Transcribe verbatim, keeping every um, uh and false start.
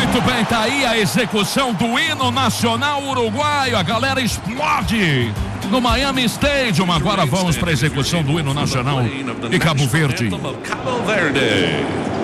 Muito bem, tá aí a execução do hino nacional uruguaio. A galera explode no Miami Stadium. Agora vamos para a execução do hino nacional de Cabo Verde.